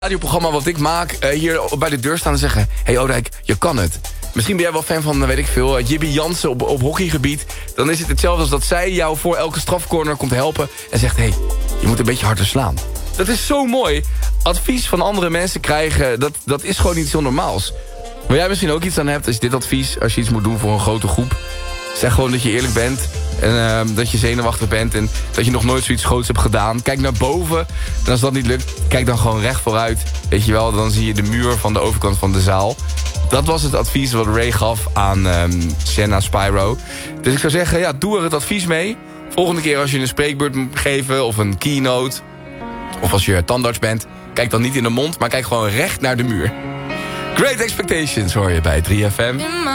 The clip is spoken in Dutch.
radioprogramma wat ik maak hier bij de deur staan en zeggen... Hey Odijk, je kan het. Misschien ben jij wel fan van, weet ik veel, Jibby Jansen op hockeygebied. Dan is het hetzelfde als dat zij jou voor elke strafcorner komt helpen... en zegt, hey, je moet een beetje harder slaan. Dat is zo mooi. Advies van andere mensen krijgen, dat is gewoon iets heel normaals. Waar jij misschien ook iets aan hebt, is dit advies... als je iets moet doen voor een grote groep. Zeg gewoon dat je eerlijk bent... En dat je zenuwachtig bent en dat je nog nooit zoiets groots hebt gedaan. Kijk naar boven. En als dat niet lukt, kijk dan gewoon recht vooruit. Weet je wel, dan zie je de muur van de overkant van de zaal. Dat was het advies wat Ray gaf aan Shanna Spyro. Dus ik zou zeggen, ja, doe er het advies mee. Volgende keer als je een spreekbeurt moet geven of een keynote... of als je tandarts bent, kijk dan niet in de mond... maar kijk gewoon recht naar de muur. Great Expectations hoor je bij 3FM.